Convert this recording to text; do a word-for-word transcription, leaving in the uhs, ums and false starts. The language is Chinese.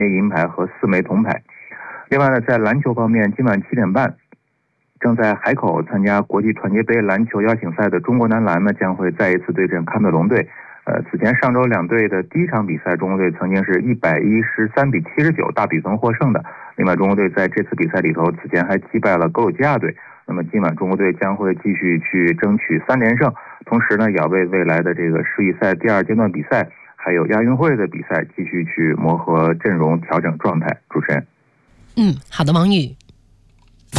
银牌和四枚铜牌。另外呢，在篮球方面，今晚七点半，正在海口参加国际团结杯篮球邀请赛的中国男篮呢，将会再一次对阵喀麦隆队。呃，此前上周两队的第一场比赛，中国队曾经是一百一十三比七十九大比分获胜的。另外，中国队在这次比赛里头，此前还击败了格鲁吉亚队。那么今晚中国队将会继续去争取三连胜，同时呢，也要为未来的这个世预赛第二阶段比赛，还有亚运会的比赛继续去磨合阵容、调整状态。主持人， 嗯，好的，王宇。